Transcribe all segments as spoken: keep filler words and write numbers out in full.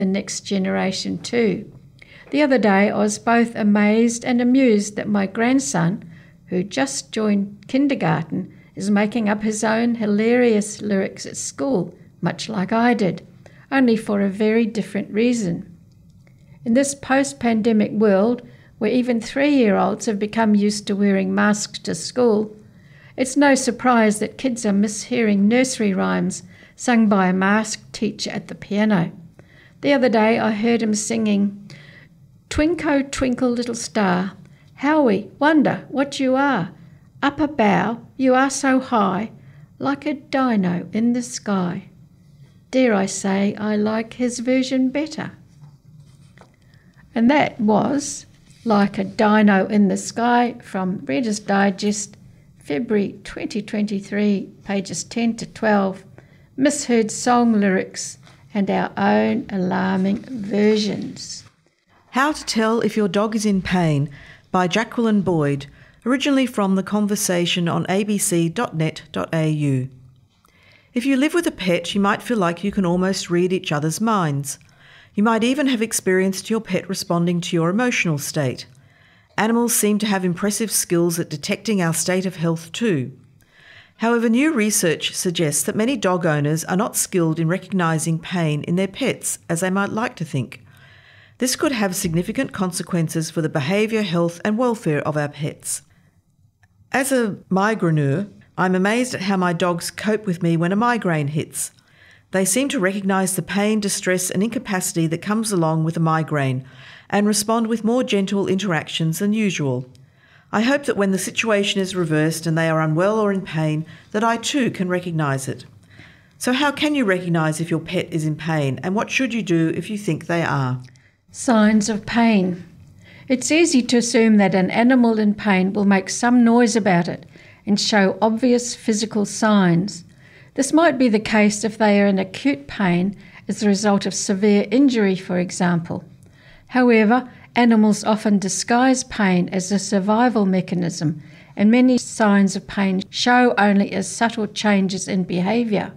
the next generation too. The other day I was both amazed and amused that my grandson, who just joined kindergarten, is making up his own hilarious lyrics at school, much like I did, only for a very different reason. In this post-pandemic world, where even three-year-olds have become used to wearing masks to school, it's no surprise that kids are mishearing nursery rhymes sung by a masked teacher at the piano. The other day I heard him singing, "Twinkle, twinkle, little star, how we wonder what you are. Up a bough, you are so high, like a dino in the sky." Dare I say I like his version better. And that was Like a Dino in the Sky from Reader's Digest, February twenty twenty-three, pages ten to twelve, misheard song lyrics and our own alarming versions. How to Tell If Your Dog is in Pain by Jacqueline Boyd, originally from The Conversation on a b c dot net dot a u. If you live with a pet, you might feel like you can almost read each other's minds. You might even have experienced your pet responding to your emotional state. Animals seem to have impressive skills at detecting our state of health too. However, new research suggests that many dog owners are not skilled in recognising pain in their pets as they might like to think. This could have significant consequences for the behaviour, health and welfare of our pets. As a migraineur, I'm amazed at how my dogs cope with me when a migraine hits. They seem to recognise the pain, distress and incapacity that comes along with a migraine and respond with more gentle interactions than usual. I hope that when the situation is reversed and they are unwell or in pain, that I too can recognise it. So how can you recognise if your pet is in pain, and what should you do if you think they are? Signs of pain. It's easy to assume that an animal in pain will make some noise about it and show obvious physical signs. This might be the case if they are in acute pain as a result of severe injury, for example. However, animals often disguise pain as a survival mechanism, and many signs of pain show only as subtle changes in behaviour.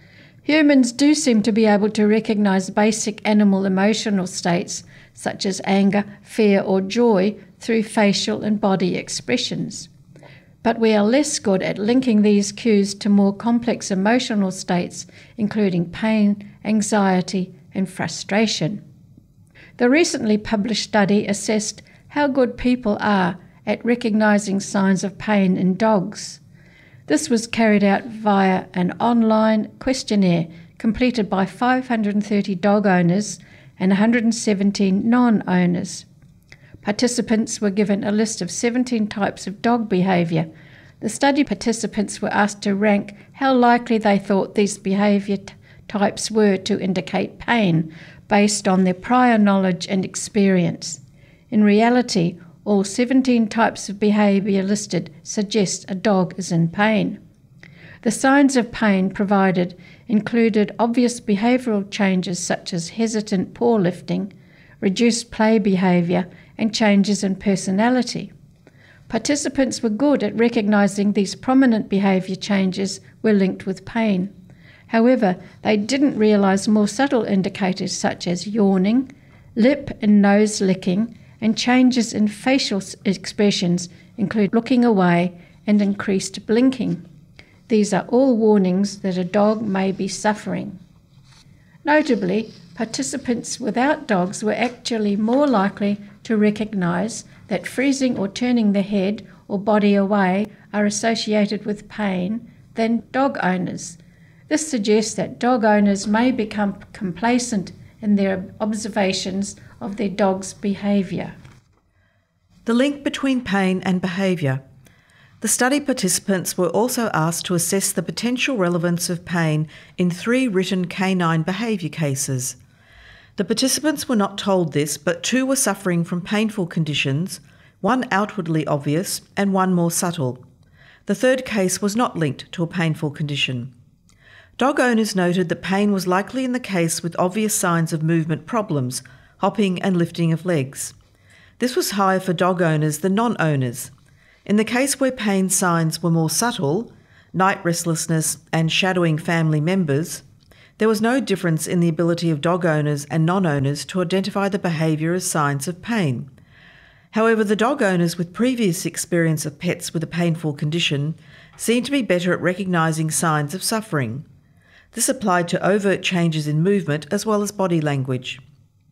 Humans do seem to be able to recognise basic animal emotional states such as anger, fear or joy through facial and body expressions. But we are less good at linking these cues to more complex emotional states, including pain, anxiety and frustration. The recently published study assessed how good people are at recognising signs of pain in dogs. This was carried out via an online questionnaire completed by five hundred thirty dog owners and one hundred seventeen non-owners. Participants were given a list of seventeen types of dog behaviour. The study participants were asked to rank how likely they thought these behaviour t- types were to indicate pain based on their prior knowledge and experience. In reality, all seventeen types of behaviour listed suggest a dog is in pain. The signs of pain provided included obvious behavioural changes such as hesitant paw lifting, reduced play behaviour, and changes in personality. Participants were good at recognising these prominent behaviour changes were linked with pain. However, they didn't realise more subtle indicators such as yawning, lip and nose licking, and changes in facial expressions include looking away and increased blinking. These are all warnings that a dog may be suffering. Notably, participants without dogs were actually more likely to recognise that freezing or turning the head or body away are associated with pain than dog owners. This suggests that dog owners may become complacent in their observations of their dog's behaviour. The link between pain and behaviour. The study participants were also asked to assess the potential relevance of pain in three written canine behaviour cases. The participants were not told this, but two were suffering from painful conditions, one outwardly obvious and one more subtle. The third case was not linked to a painful condition. Dog owners noted that pain was likely in the case with obvious signs of movement problems, hopping and lifting of legs. This was higher for dog owners than non-owners. In the case where pain signs were more subtle, night restlessness and shadowing family members, There was no difference in the ability of dog owners and non-owners to identify the behaviour as signs of pain. However, the dog owners with previous experience of pets with a painful condition seemed to be better at recognising signs of suffering. This applied to overt changes in movement as well as body language.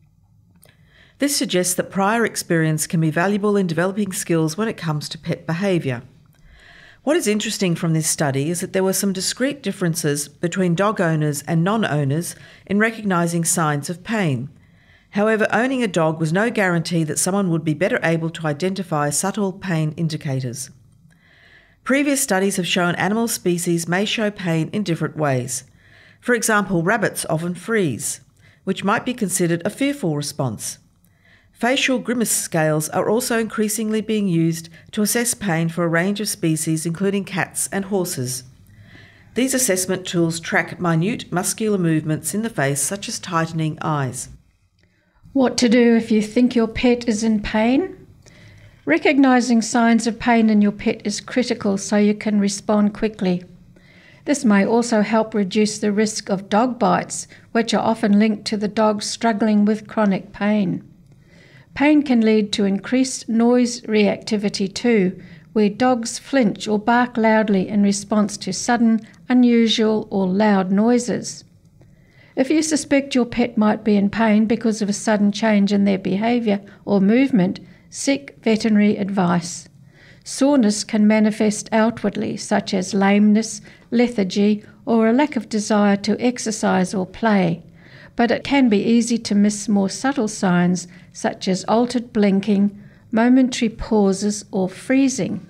This suggests that prior experience can be valuable in developing skills when it comes to pet behaviour. What is interesting from this study is that there were some discrete differences between dog owners and non-owners in recognising signs of pain. However, owning a dog was no guarantee that someone would be better able to identify subtle pain indicators. Previous studies have shown animal species may show pain in different ways. For example, rabbits often freeze, which might be considered a fearful response. Facial grimace scales are also increasingly being used to assess pain for a range of species, including cats and horses. These assessment tools track minute muscular movements in the face, such as tightening eyes. What to do if you think your pet is in pain? Recognising signs of pain in your pet is critical so you can respond quickly. This may also help reduce the risk of dog bites, which are often linked to the dog struggling with chronic pain. Pain can lead to increased noise reactivity too, where dogs flinch or bark loudly in response to sudden, unusual or loud noises. If you suspect your pet might be in pain because of a sudden change in their behaviour or movement, seek veterinary advice. Soreness can manifest outwardly, such as lameness, lethargy, or a lack of desire to exercise or play, but it can be easy to miss more subtle signs such as altered blinking, momentary pauses, or freezing.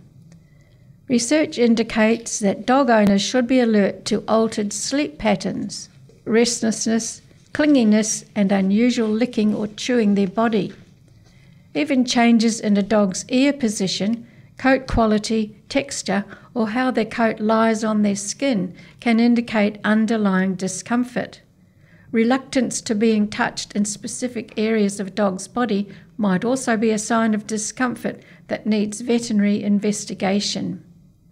Research indicates that dog owners should be alert to altered sleep patterns, restlessness, clinginess, and unusual licking or chewing their body. Even changes in a dog's ear position, coat quality, texture, or how their coat lies on their skin can indicate underlying discomfort. Reluctance to being touched in specific areas of a dog's body might also be a sign of discomfort that needs veterinary investigation.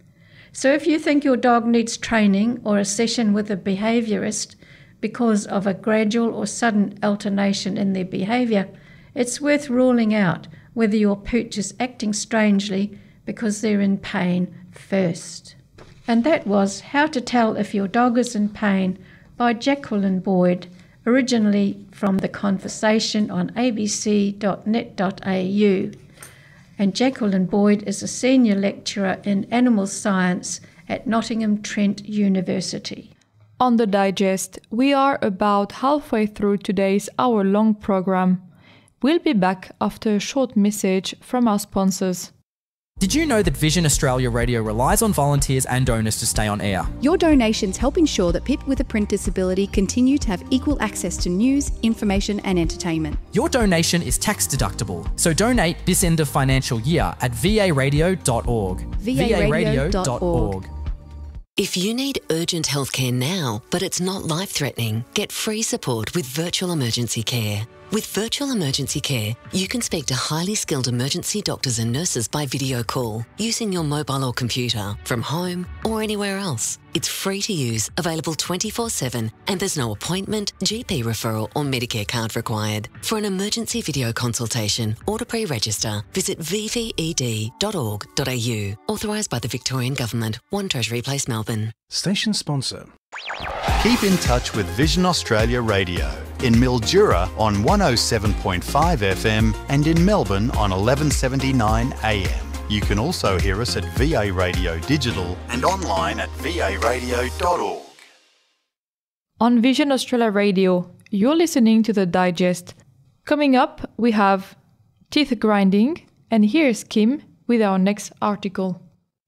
So if you think your dog needs training or a session with a behaviourist because of a gradual or sudden alternation in their behaviour, it's worth ruling out whether your pooch is acting strangely because they're in pain first. And that was How to Tell If Your Dog is in Pain by Jacqueline Boyd, originally from The Conversation on a b c dot net dot a u. And Jacqueline Boyd is a senior lecturer in animal science at Nottingham Trent University. On the Digest, we are about halfway through today's hour-long program. We'll be back after a short message from our sponsors. Did you know that Vision Australia Radio relies on volunteers and donors to stay on air? Your donations help ensure that people with a print disability continue to have equal access to news, information and entertainment. Your donation is tax deductible, so donate this end of financial year at v a radio dot org. v a radio dot org. If you need urgent healthcare now, but it's not life-threatening, get free support with Virtual Emergency Care. With Virtual Emergency Care, you can speak to highly skilled emergency doctors and nurses by video call, using your mobile or computer, from home or anywhere else. It's free to use, available twenty-four seven, and there's no appointment, G P referral or Medicare card required. For an emergency video consultation or to pre-register, visit v v e d dot org dot a u. Authorised by the Victorian Government, one Treasury Place, Melbourne. Station sponsor. Keep in touch with Vision Australia Radio in Mildura on one oh seven point five F M and in Melbourne on eleven seventy-nine A M. You can also hear us at V A Radio Digital and online at v a radio dot org. On Vision Australia Radio, you're listening to The Digest. Coming up, we have teeth grinding, and here's Kim with our next article.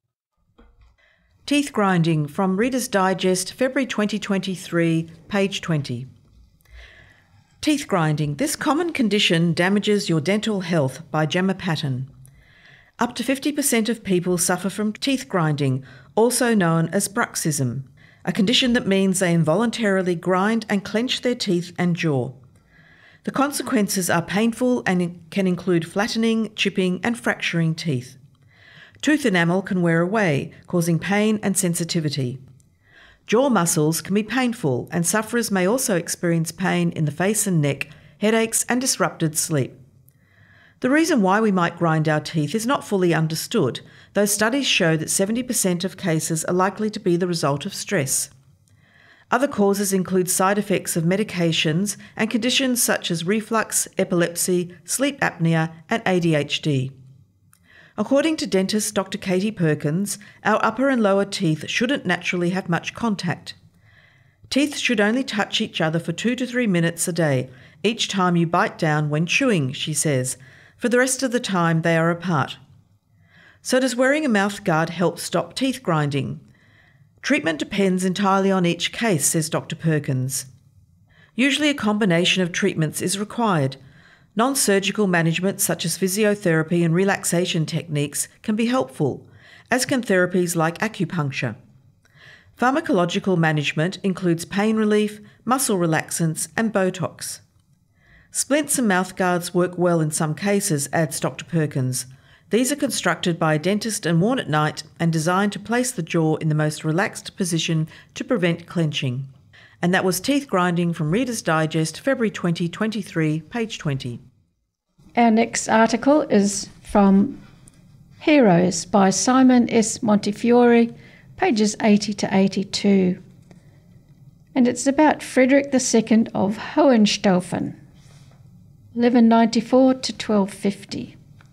Teeth grinding from Reader's Digest, February twenty twenty-three, page twenty. Teeth grinding. This common condition damages your dental health by Gemma Patton. Up to fifty percent of people suffer from teeth grinding, also known as bruxism, a condition that means they involuntarily grind and clench their teeth and jaw. The consequences are painful and can include flattening, chipping and fracturing teeth. Tooth enamel can wear away, causing pain and sensitivity. Jaw muscles can be painful, and sufferers may also experience pain in the face and neck, headaches, and disrupted sleep. The reason why we might grind our teeth is not fully understood, though studies show that seventy percent of cases are likely to be the result of stress. Other causes include side effects of medications and conditions such as reflux, epilepsy, sleep apnea, and A D H D. According to dentist Doctor Katie Perkins, our upper and lower teeth shouldn't naturally have much contact. Teeth should only touch each other for two to three minutes a day, each time you bite down when chewing, she says. For the rest of the time, they are apart. So does wearing a mouth guard help stop teeth grinding? Treatment depends entirely on each case, says Doctor Perkins. Usually a combination of treatments is required. Non-surgical management such as physiotherapy and relaxation techniques can be helpful, as can therapies like acupuncture. Pharmacological management includes pain relief, muscle relaxants, and Botox. Splints and mouthguards work well in some cases, adds Doctor Perkins. These are constructed by a dentist and worn at night and designed to place the jaw in the most relaxed position to prevent clenching. And that was Teeth Grinding from Reader's Digest, February twenty twenty-three, page twenty. Our next article is from Heroes by Simon S. Montefiore, pages eighty to eighty-two. And it's about Frederick the Second of Hohenstaufen, eleven ninety-four to twelve fifty.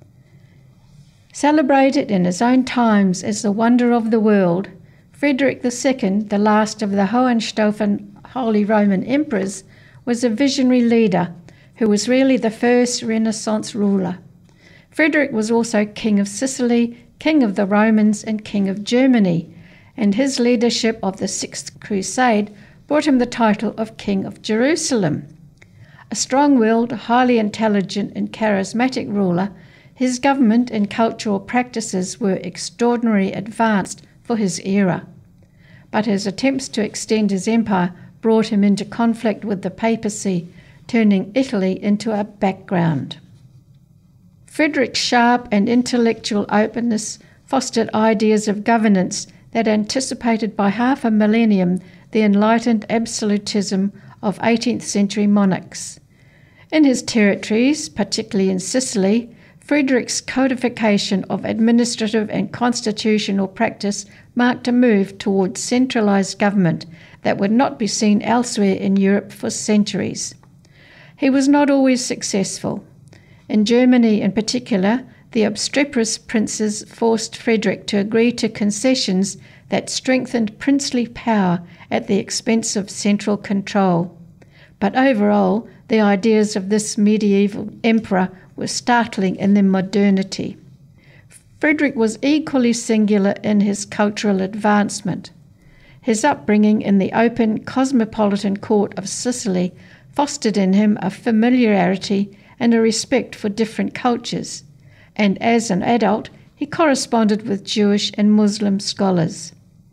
Celebrated in his own times as the wonder of the world, Frederick the Second, the last of the Hohenstaufen Holy Roman Emperors, was a visionary leader who was really the first Renaissance ruler. Frederick was also King of Sicily, King of the Romans, and King of Germany, and his leadership of the Sixth Crusade brought him the title of King of Jerusalem. A strong-willed, highly intelligent and charismatic ruler, his government and cultural practices were extraordinarily advanced for his era. But his attempts to extend his empire brought him into conflict with the papacy, turning Italy into a background. Frederick's sharp and intellectual openness fostered ideas of governance that anticipated by half a millennium the enlightened absolutism of eighteenth century monarchs. In his territories, particularly in Sicily, Frederick's codification of administrative and constitutional practice marked a move towards centralised government that would not be seen elsewhere in Europe for centuries. He was not always successful. In Germany in particular, the obstreperous princes forced Frederick to agree to concessions that strengthened princely power at the expense of central control. But overall, the ideas of this medieval emperor were startling in their modernity. Frederick was equally singular in his cultural advancement. His upbringing in the open, cosmopolitan court of Sicily fostered in him a familiarity and a respect for different cultures, and as an adult, he corresponded with Jewish and Muslim scholars.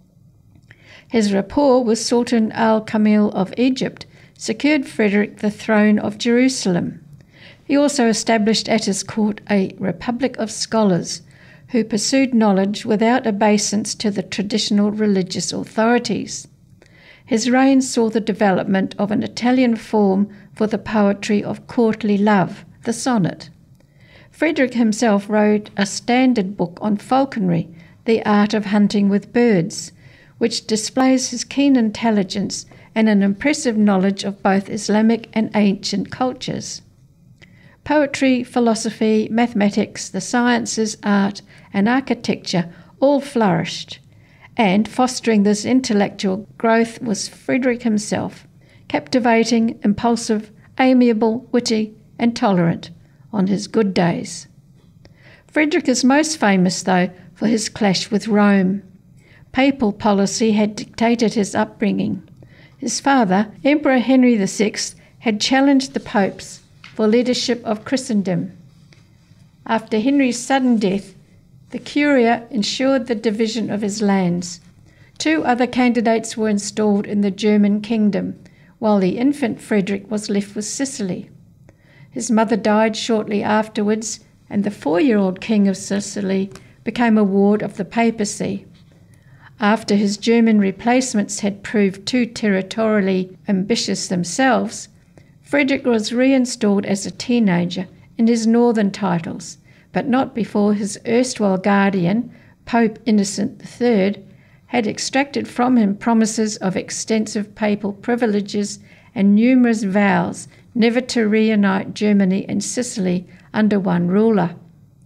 His rapport with Sultan al-Kamil of Egypt secured Frederick the throne of Jerusalem. He also established at his court a republic of scholars who pursued knowledge without obeisance to the traditional religious authorities. His reign saw the development of an Italian form for the poetry of courtly love, the sonnet. Frederick himself wrote a standard book on falconry, the art of hunting with birds, which displays his keen intelligence and an impressive knowledge of both Islamic and ancient cultures. Poetry, philosophy, mathematics, the sciences, art, and architecture all flourished, and fostering this intellectual growth was Frederick himself, captivating, impulsive, amiable, witty, and tolerant on his good days. Frederick is most famous, though, for his clash with Rome. Papal policy had dictated his upbringing. His father, Emperor Henry the Sixth, had challenged the popes for leadership of Christendom. After Henry's sudden death, the Curia ensured the division of his lands. Two other candidates were installed in the German kingdom, while the infant Frederick was left with Sicily. His mother died shortly afterwards, and the four-year-old king of Sicily became a ward of the papacy. After his German replacements had proved too territorially ambitious themselves, Frederick was reinstalled as a teenager in his northern titles, but not before his erstwhile guardian, Pope Innocent the Third, had extracted from him promises of extensive papal privileges and numerous vows never to reunite Germany and Sicily under one ruler.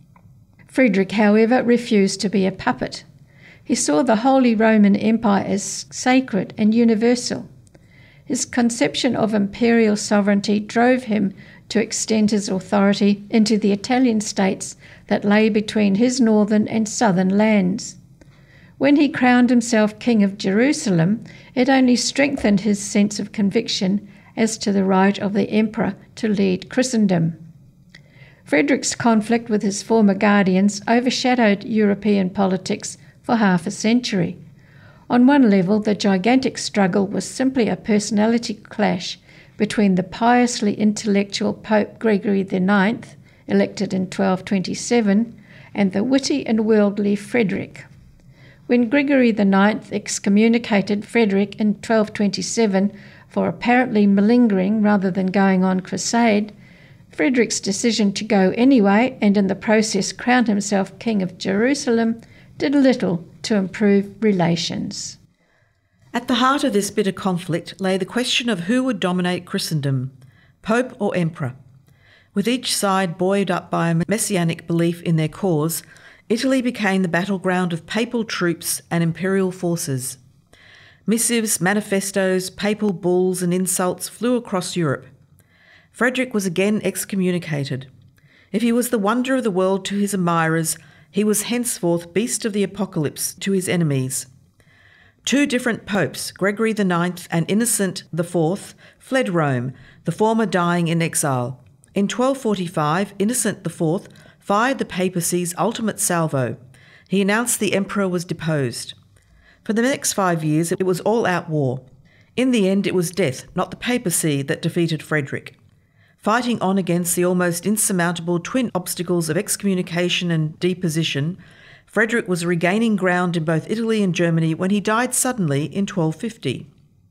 Frederick, however, refused to be a puppet. He saw the Holy Roman Empire as sacred and universal. His conception of imperial sovereignty drove him to extend his authority into the Italian states that lay between his northern and southern lands. When he crowned himself King of Jerusalem, it only strengthened his sense of conviction as to the right of the emperor to lead Christendom. Frederick's conflict with his former guardians overshadowed European politics for half a century. On one level, the gigantic struggle was simply a personality clash between the piously intellectual Pope Gregory the Ninth, elected in twelve twenty-seven, and the witty and worldly Frederick. When Gregory the Ninth excommunicated Frederick in twelve twenty-seven for apparently malingering rather than going on crusade, Frederick's decision to go anyway and in the process crown himself King of Jerusalem did little to improve relations. At the heart of this bitter conflict lay the question of who would dominate Christendom, Pope or Emperor. With each side buoyed up by a messianic belief in their cause, Italy became the battleground of papal troops and imperial forces. Missives, manifestos, papal bulls and insults flew across Europe. Frederick was again excommunicated. If he was the wonder of the world to his admirers, he was henceforth beast of the apocalypse to his enemies. Two different popes, Gregory the Ninth and Innocent the Fourth, fled Rome, the former dying in exile. In twelve forty-five, Innocent the Fourth fired the papacy's ultimate salvo. He announced the emperor was deposed. For the next five years, it was all-out war. In the end, it was death, not the papacy, that defeated Frederick. Fighting on against the almost insurmountable twin obstacles of excommunication and deposition, Frederick was regaining ground in both Italy and Germany when he died suddenly in twelve fifty.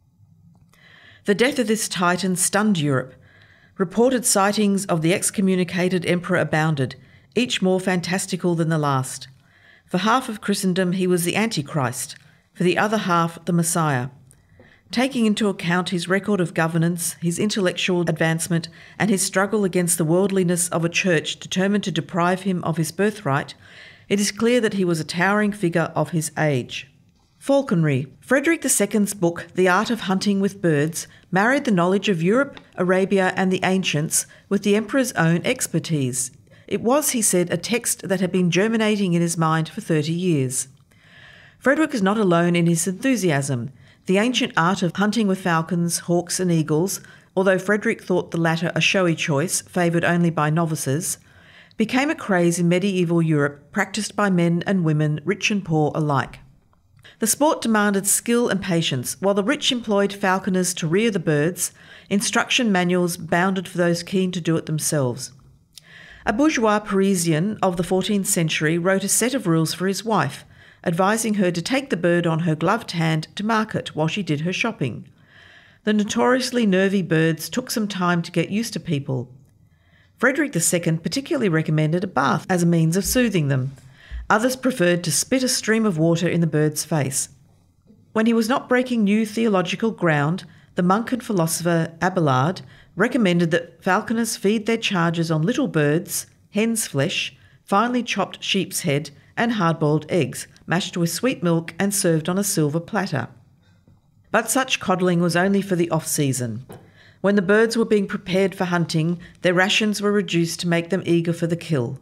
The death of this titan stunned Europe. Reported sightings of the excommunicated emperor abounded, each more fantastical than the last. For half of Christendom he was the Antichrist, for the other half the Messiah. Taking into account his record of governance, his intellectual advancement, and his struggle against the worldliness of a church determined to deprive him of his birthright, it is clear that he was a towering figure of his age. Falconry. Frederick the Second's book, The Art of Hunting with Birds, married the knowledge of Europe, Arabia, and the ancients with the emperor's own expertise. It was, he said, a text that had been germinating in his mind for thirty years. Frederick is not alone in his enthusiasm. The ancient art of hunting with falcons, hawks, and eagles, although Frederick thought the latter a showy choice, favoured only by novices, became a craze in medieval Europe practised by men and women, rich and poor alike. The sport demanded skill and patience. While the rich employed falconers to rear the birds, instruction manuals bounded for those keen to do it themselves. A bourgeois Parisian of the fourteenth century wrote a set of rules for his wife, advising her to take the bird on her gloved hand to market while she did her shopping. The notoriously nervy birds took some time to get used to people. Frederick the Second particularly recommended a bath as a means of soothing them. Others preferred to spit a stream of water in the bird's face. When he was not breaking new theological ground, the monk and philosopher Abelard recommended that falconers feed their charges on little birds, hen's flesh, finely chopped sheep's head, and hard-boiled eggs, mashed with sweet milk and served on a silver platter. But such coddling was only for the off-season. When the birds were being prepared for hunting, their rations were reduced to make them eager for the kill.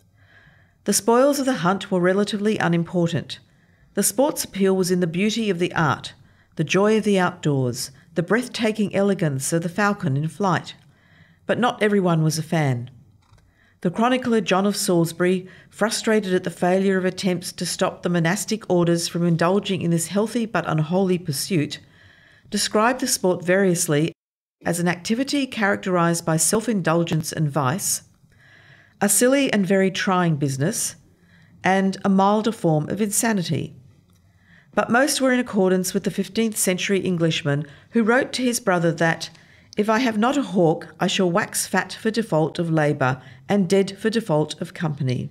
The spoils of the hunt were relatively unimportant. The sport's appeal was in the beauty of the art, the joy of the outdoors, the breathtaking elegance of the falcon in flight. But not everyone was a fan. The chronicler John of Salisbury, frustrated at the failure of attempts to stop the monastic orders from indulging in this healthy but unholy pursuit, described the sport variously as an activity characterised by self-indulgence and vice, a silly and very trying business, and a milder form of insanity. but most were in accordance with the fifteenth century Englishman who wrote to his brother that, "If I have not a hawk, I shall wax fat for default of labour, and dead for default of company."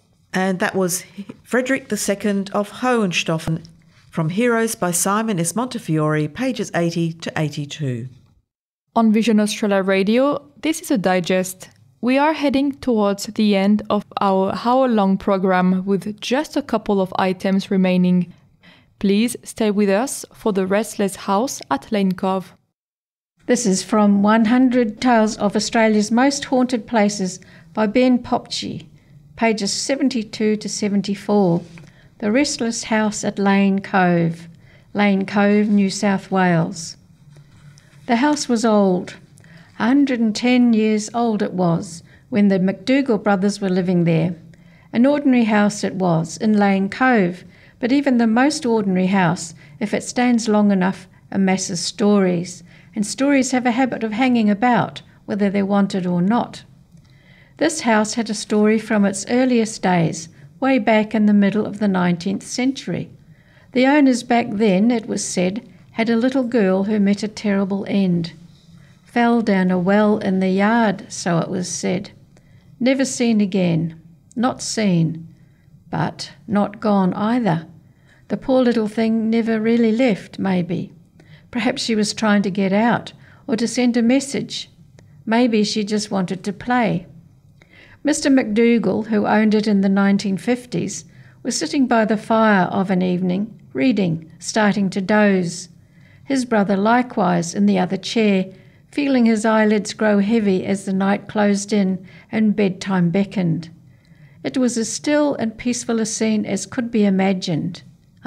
And that was Frederick the Second of Hohenstaufen from Heroes by Simon S. Montefiore, pages eighty to eighty-two. On Vision Australia Radio, this is a digest. We are heading towards the end of our hour-long program with just a couple of items remaining. Please stay with us for The Restless House at Lane Cove. This is from one hundred Tales of Australia's Most Haunted Places by Ben Popchi, pages seventy-two to seventy-four. The Restless House at Lane Cove, Lane Cove, New South Wales. The house was old. one hundred ten years old it was when the McDougall brothers were living there. An ordinary house it was in Lane Cove, but even the most ordinary house, if it stands long enough, amasses stories, and stories have a habit of hanging about, whether they're wanted or not. This house had a story from its earliest days, way back in the middle of the nineteenth century. The owners back then, it was said, had a little girl who met a terrible end. Fell down a well in the yard, so it was said. Never seen again. Not seen. But not gone either. The poor little thing never really left, maybe. Perhaps she was trying to get out, or to send a message. Maybe she just wanted to play. Mister McDougall, who owned it in the nineteen fifties, was sitting by the fire of an evening, reading, starting to doze. His brother likewise in the other chair, feeling his eyelids grow heavy as the night closed in and bedtime beckoned. It was as still and peaceful a scene as could be imagined,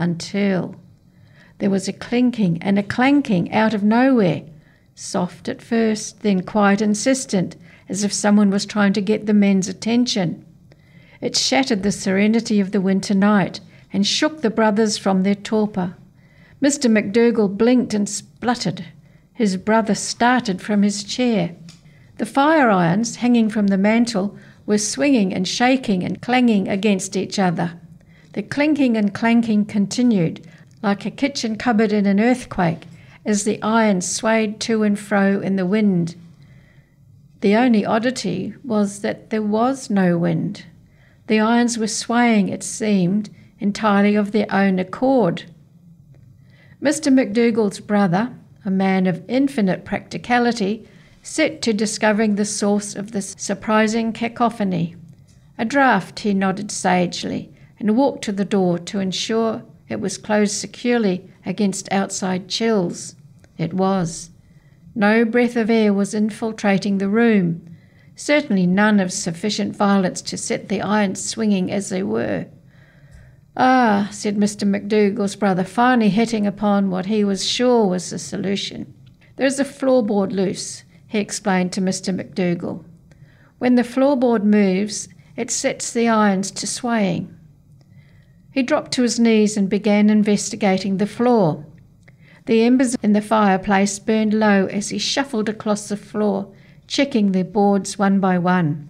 until there was a clinking and a clanking out of nowhere, soft at first, then quite insistent, as if someone was trying to get the men's attention. It shattered the serenity of the winter night and shook the brothers from their torpor. Mister McDougall blinked and spluttered. His brother started from his chair. The fire irons, hanging from the mantel, were swinging and shaking and clanging against each other. The clinking and clanking continued, like a kitchen cupboard in an earthquake, as the irons swayed to and fro in the wind. The only oddity was that there was no wind. The irons were swaying, it seemed, entirely of their own accord. Mister McDougall's brother, a man of infinite practicality, set to discovering the source of this surprising cacophony. A draught, he nodded sagely, and walked to the door to ensure it was closed securely against outside chills. It was. No breath of air was infiltrating the room, certainly none of sufficient violence to set the irons swinging as they were. "Ah," said Mister McDougall's brother, finally hitting upon what he was sure was the solution. "There's a floorboard loose," he explained to Mister McDougall. "When the floorboard moves, it sets the irons to swaying." He dropped to his knees and began investigating the floor. The embers in the fireplace burned low as he shuffled across the floor, checking the boards one by one.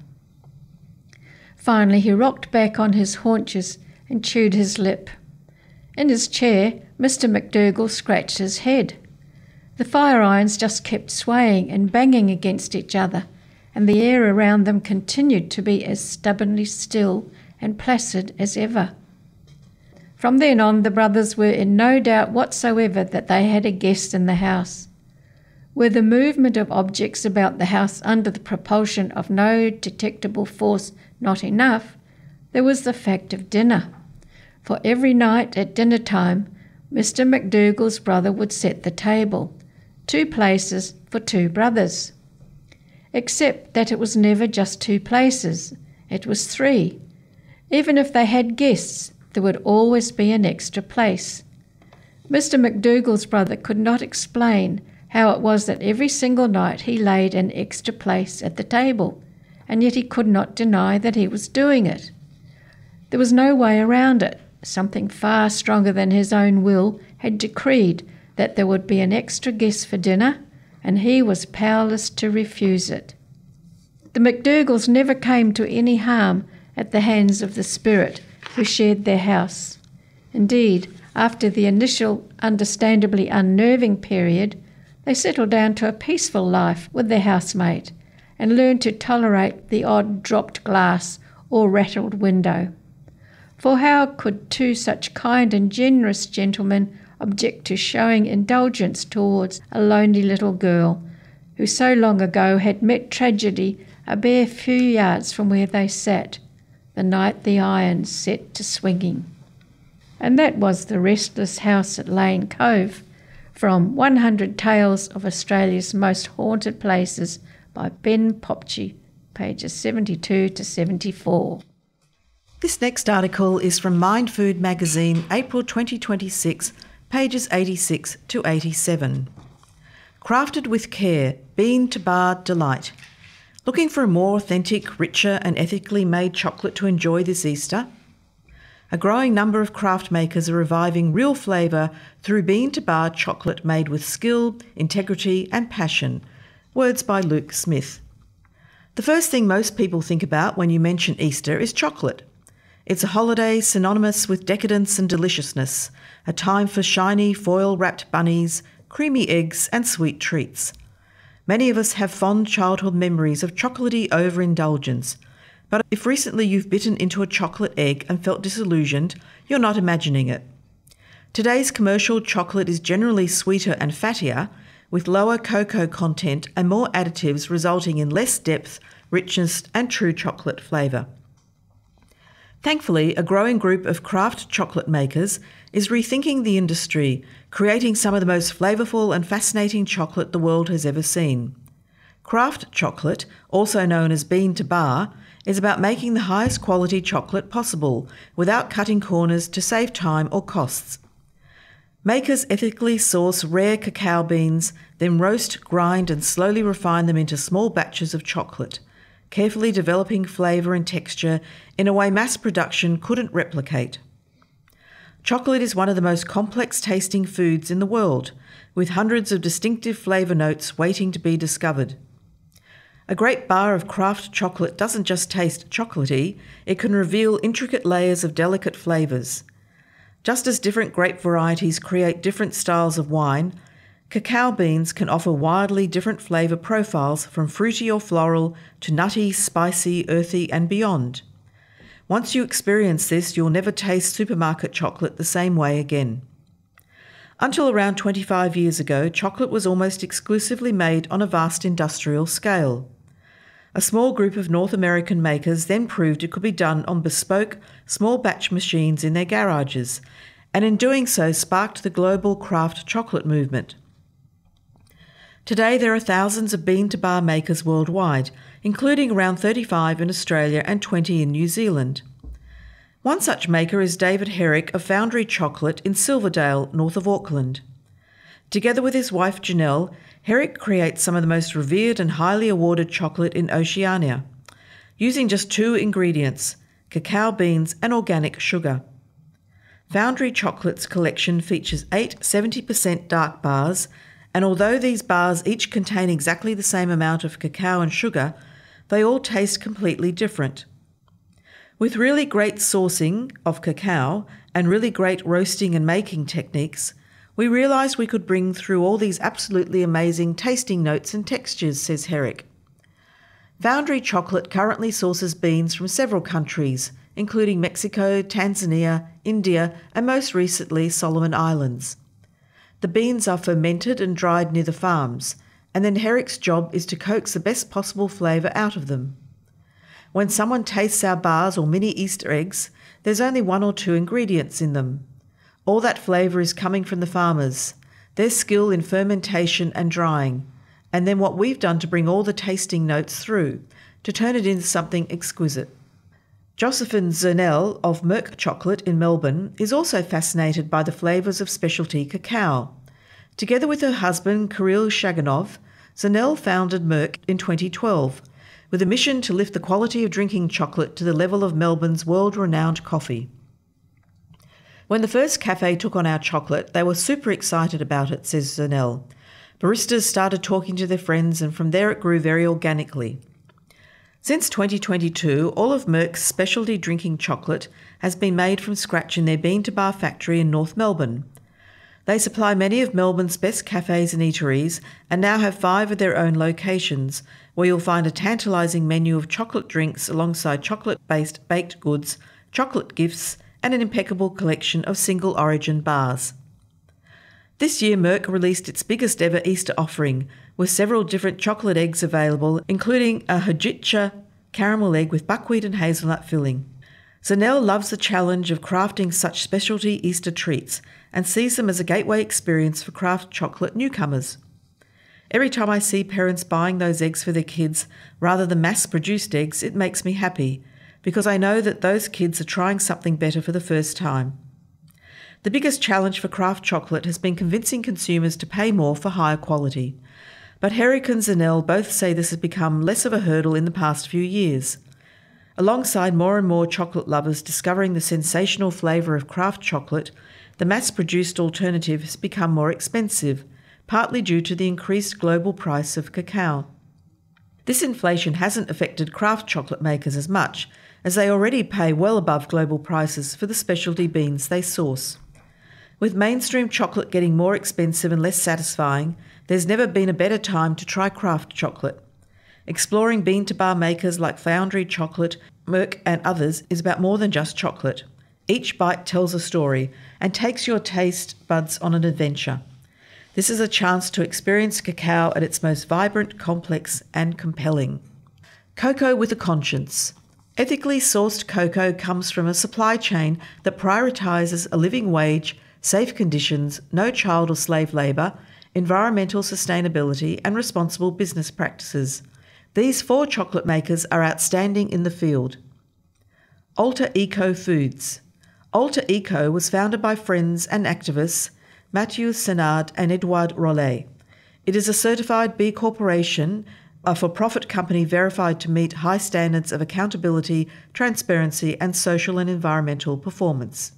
Finally, he rocked back on his haunches and chewed his lip. In his chair, Mister McDougall scratched his head. The fire irons just kept swaying and banging against each other, and the air around them continued to be as stubbornly still and placid as ever. From then on, the brothers were in no doubt whatsoever that they had a guest in the house. Were the movement of objects about the house under the propulsion of no detectable force not enough, there was the fact of dinner. For every night at dinner time, Mister McDougall's brother would set the table, two places for two brothers. Except that it was never just two places, it was three. Even if they had guests, there would always be an extra place. Mister McDougall's brother could not explain how it was that every single night he laid an extra place at the table, and yet he could not deny that he was doing it. There was no way around it. Something far stronger than his own will had decreed that there would be an extra guest for dinner, and he was powerless to refuse it. The McDougalls never came to any harm at the hands of the spirit who shared their house. Indeed, After the initial, understandably unnerving period, they settle down to a peaceful life with their housemate and learn to tolerate the odd dropped glass or rattled window. For how could two such kind and generous gentlemen object to showing indulgence towards a lonely little girl who so long ago had met tragedy a bare few yards from where they sat, the night the irons set to swinging? And that was The Restless House at Lane Cove, from one hundred Tales of Australia's Most Haunted Places by Ben Popchi, pages seventy-two to seventy-four. This next article is from Mind Food magazine, April twenty twenty-six, pages eighty-six to eighty-seven. Crafted with care, bean to bar delight. Looking for a more authentic, richer and ethically made chocolate to enjoy this Easter? A growing number of craft makers are reviving real flavour through bean-to-bar chocolate made with skill, integrity and passion. Words by Luke Smith. The first thing most people think about when you mention Easter is chocolate. It's a holiday synonymous with decadence and deliciousness, a time for shiny foil-wrapped bunnies, creamy eggs and sweet treats. Many of us have fond childhood memories of chocolatey overindulgence, but if recently you've bitten into a chocolate egg and felt disillusioned, you're not imagining it. Today's commercial chocolate is generally sweeter and fattier, with lower cocoa content and more additives resulting in less depth, richness and true chocolate flavour. Thankfully, a growing group of craft chocolate makers is rethinking the industry, creating some of the most flavourful and fascinating chocolate the world has ever seen. Craft chocolate, also known as bean to bar, is about making the highest quality chocolate possible without cutting corners to save time or costs. Makers ethically source rare cacao beans, then roast, grind and slowly refine them into small batches of chocolate, carefully developing flavour and texture in a way mass production couldn't replicate. Chocolate is one of the most complex tasting foods in the world, with hundreds of distinctive flavour notes waiting to be discovered. A great bar of craft chocolate doesn't just taste chocolatey, it can reveal intricate layers of delicate flavours. Just as different grape varieties create different styles of wine, cacao beans can offer wildly different flavour profiles from fruity or floral to nutty, spicy, earthy and beyond. Once you experience this, you'll never taste supermarket chocolate the same way again. Until around twenty-five years ago, chocolate was almost exclusively made on a vast industrial scale. A small group of North American makers then proved it could be done on bespoke, small batch machines in their garages, and in doing so sparked the global craft chocolate movement. Today there are thousands of bean-to-bar makers worldwide, including around thirty-five in Australia and twenty in New Zealand. One such maker is David Herrick of Foundry Chocolate in Silverdale, north of Auckland. Together with his wife Janelle, Herrick creates some of the most revered and highly awarded chocolate in Oceania, using just two ingredients, cacao beans and organic sugar. Foundry Chocolate's collection features eight seventy percent dark bars, and although these bars each contain exactly the same amount of cacao and sugar, they all taste completely different. With really great sourcing of cacao and really great roasting and making techniques, we realised we could bring through all these absolutely amazing tasting notes and textures, says Herrick. Foundry Chocolate currently sources beans from several countries, including Mexico, Tanzania, India, and most recently Solomon Islands. The beans are fermented and dried near the farms, and then Herrick's job is to coax the best possible flavour out of them. When someone tastes our bars or mini Easter eggs, there's only one or two ingredients in them. All that flavour is coming from the farmers, their skill in fermentation and drying, and then what we've done to bring all the tasting notes through, to turn it into something exquisite. Josephine Zernell of Merck Chocolate in Melbourne is also fascinated by the flavours of specialty cacao. Together with her husband Kirill Shaganov, Zernell founded Merck in twenty twelve, with a mission to lift the quality of drinking chocolate to the level of Melbourne's world-renowned coffee. When the first cafe took on our chocolate, they were super excited about it, says Zernell. Baristas started talking to their friends and from there it grew very organically. Since twenty twenty-two, all of Merck's specialty drinking chocolate has been made from scratch in their Bean to Bar factory in North Melbourne. They supply many of Melbourne's best cafes and eateries and now have five of their own locations, where you'll find a tantalising menu of chocolate drinks alongside chocolate-based baked goods, chocolate gifts, and an impeccable collection of single origin bars. This year, Merck released its biggest ever Easter offering, with several different chocolate eggs available, including a Hojicha caramel egg with buckwheat and hazelnut filling. Zanelle loves the challenge of crafting such specialty Easter treats and sees them as a gateway experience for craft chocolate newcomers. Every time I see parents buying those eggs for their kids rather than mass-produced eggs, it makes me happy, because I know that those kids are trying something better for the first time. The biggest challenge for craft chocolate has been convincing consumers to pay more for higher quality. But Herrick and Zanelle both say this has become less of a hurdle in the past few years. Alongside more and more chocolate lovers discovering the sensational flavour of craft chocolate, the mass-produced alternative has become more expensive, partly due to the increased global price of cacao. This inflation hasn't affected craft chocolate makers as much, as they already pay well above global prices for the specialty beans they source. With mainstream chocolate getting more expensive and less satisfying, there's never been a better time to try craft chocolate. Exploring bean-to-bar makers like Foundry Chocolate, Merck and others is about more than just chocolate. Each bite tells a story and takes your taste buds on an adventure. This is a chance to experience cacao at its most vibrant, complex and compelling. Cocoa with a conscience. Ethically sourced cocoa comes from a supply chain that prioritises a living wage, safe conditions, no child or slave labour, environmental sustainability and responsible business practices. These four chocolate makers are outstanding in the field. Alter Eco Foods. Alter Eco was founded by friends and activists Mathieu Senard and Edouard Rollet. It is a certified B Corporation, a for-profit company verified to meet high standards of accountability, transparency and social and environmental performance.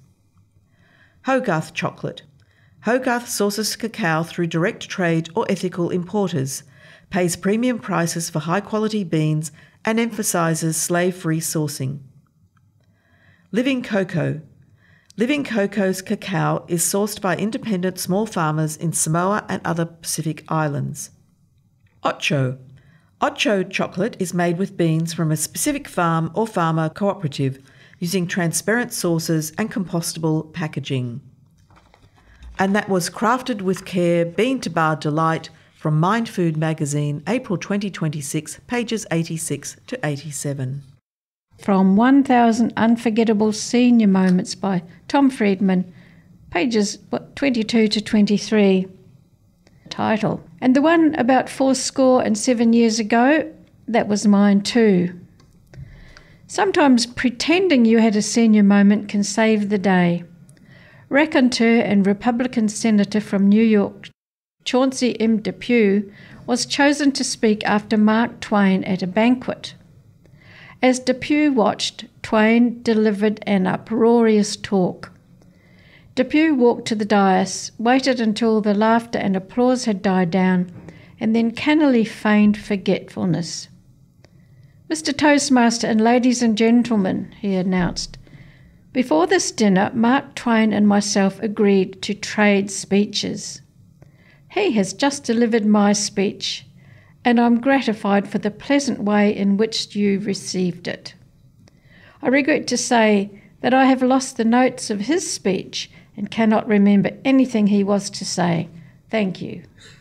Hogarth Chocolate. Hogarth sources cacao through direct trade or ethical importers, pays premium prices for high-quality beans and emphasises slave-free sourcing. Living Cocoa. Living Cocoa's cacao is sourced by independent small farmers in Samoa and other Pacific islands. Ocho. Ocho chocolate is made with beans from a specific farm or farmer cooperative using transparent sources and compostable packaging. And that was Crafted with Care Bean to Bar Delight from Mind Food magazine, April twenty twenty-six, pages eighty-six to eighty-seven. From one thousand Unforgettable Senior Moments by Tom Friedman, pages twenty-two to twenty-three. Title. And the one about four score and seven years ago, that was mine too. Sometimes pretending you had a senior moment can save the day. Raconteur and Republican Senator from New York, Chauncey M. Depew, was chosen to speak after Mark Twain at a banquet. As Depew watched, Twain delivered an uproarious talk. Depew walked to the dais, waited until the laughter and applause had died down, and then cannily feigned forgetfulness. "Mister Toastmaster and ladies and gentlemen," he announced, "before this dinner, Mark Twain and myself agreed to trade speeches. He has just delivered my speech, and I'm gratified for the pleasant way in which you received it. I regret to say that I have lost the notes of his speech and cannot remember anything he was to say. Thank you."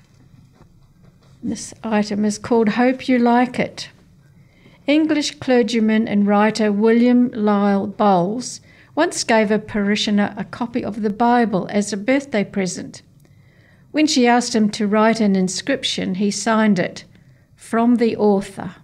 This item is called Hope You Like It. English clergyman and writer William Lyle Bowles once gave a parishioner a copy of the Bible as a birthday present. When she asked him to write an inscription, he signed it, "From the author."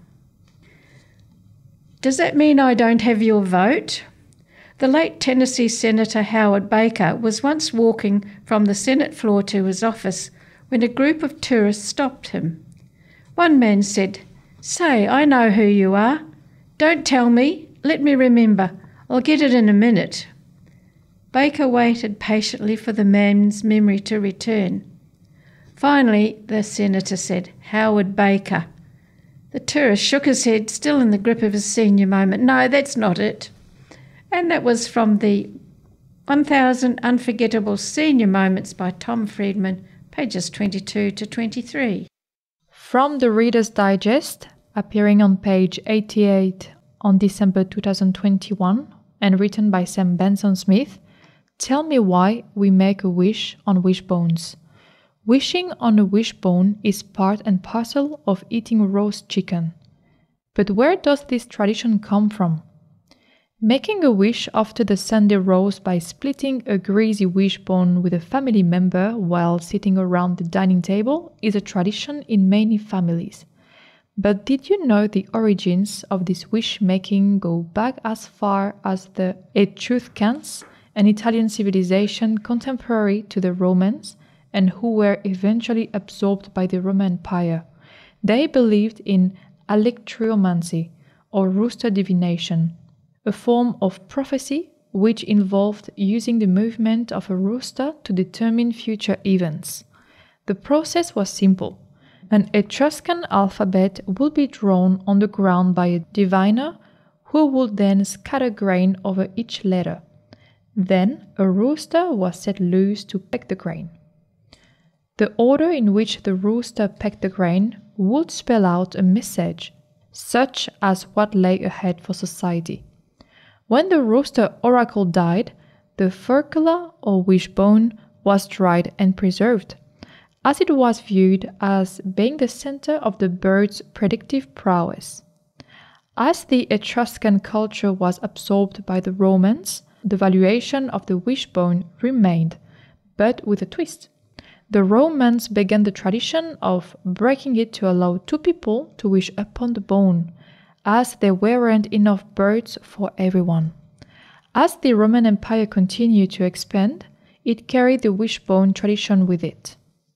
Does that mean I don't have your vote? The late Tennessee Senator Howard Baker was once walking from the Senate floor to his office when a group of tourists stopped him. One man said, "Say, I know who you are. Don't tell me. Let me remember. I'll get it in a minute." Baker waited patiently for the man's memory to return. Finally, the senator said, "Howard Baker." The tourist shook his head, still in the grip of his senior moment. No, that's not it. And that was from the one thousand Unforgettable Senior Moments by Tom Friedman, pages twenty-two to twenty-three. From the Reader's Digest, appearing on page eighty-eight on December two thousand twenty-one and written by Sam Benson-Smith, tell me why we make a wish on wishbones. Wishing on a wishbone is part and parcel of eating roast chicken. But where does this tradition come from? Making a wish after the Sunday roast by splitting a greasy wishbone with a family member while sitting around the dining table is a tradition in many families. But did you know the origins of this wish-making go back as far as the Etruscans, an Italian civilization contemporary to the Romans, and who were eventually absorbed by the Roman Empire? They believed in electromancy, or rooster divination, a form of prophecy which involved using the movement of a rooster to determine future events. The process was simple. An Etruscan alphabet would be drawn on the ground by a diviner who would then scatter grain over each letter. Then a rooster was set loose to peck the grain. The order in which the rooster pecked the grain would spell out a message, such as what lay ahead for society. When the rooster oracle died, the furcula or wishbone was dried and preserved, as it was viewed as being the center of the bird's predictive prowess. As the Etruscan culture was absorbed by the Romans, the valuation of the wishbone remained, but with a twist. The Romans began the tradition of breaking it to allow two people to wish upon the bone, as there weren't enough birds for everyone. As the Roman Empire continued to expand, it carried the wishbone tradition with it.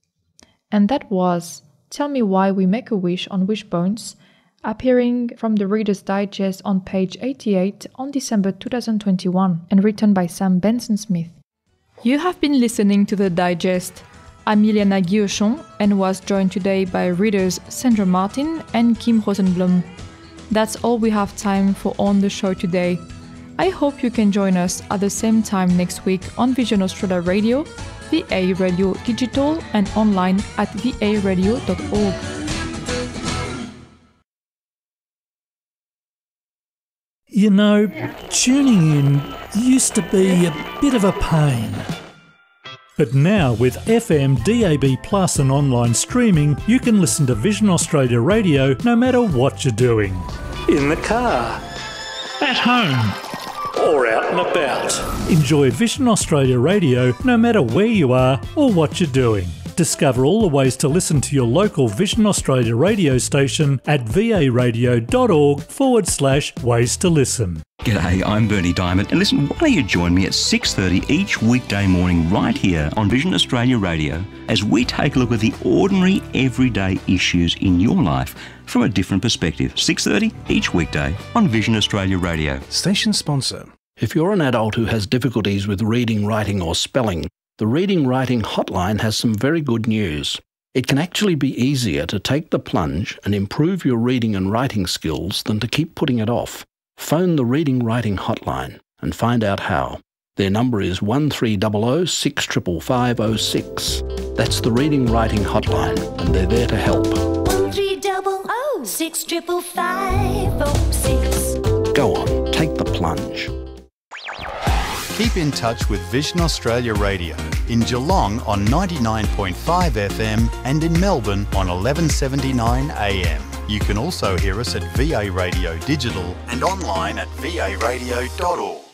And that was Tell Me Why We Make a Wish on Wishbones, appearing from the Reader's Digest on page eighty-eight on December two thousand twenty-one and written by Sam Benson-Smith. You have been listening to the Digest. I'm Liliana Guillochon and was joined today by readers Sandra Martin and Kim Rosenblum. That's all we have time for on the show today. I hope you can join us at the same time next week on Vision Australia Radio, V A Radio Digital and online at v a radio dot org. You know, tuning in used to be a bit of a pain. But now with F M, D A B Plus and online streaming, you can listen to Vision Australia Radio no matter what you're doing. In the car, at home, or out and about. Enjoy Vision Australia Radio no matter where you are or what you're doing. Discover all the ways to listen to your local Vision Australia radio station at varadio.org forward slash ways to listen. G'day, I'm Bernie Diamond, and listen, why don't you join me at six thirty each weekday morning right here on Vision Australia Radio as we take a look at the ordinary, everyday issues in your life from a different perspective. six thirty each weekday on Vision Australia Radio. Station sponsor. If you're an adult who has difficulties with reading, writing or spelling, the Reading Writing Hotline has some very good news. It can actually be easier to take the plunge and improve your reading and writing skills than to keep putting it off. Phone the Reading Writing Hotline and find out how. Their number is one three zero zero six five five zero six. That's the Reading Writing Hotline, and they're there to help. one three zero zero six five five zero six. Go on, take the plunge. Keep in touch with Vision Australia Radio in Geelong on ninety-nine point five F M and in Melbourne on eleven seventy-nine A M. You can also hear us at V A Radio Digital and online at v a radio dot org.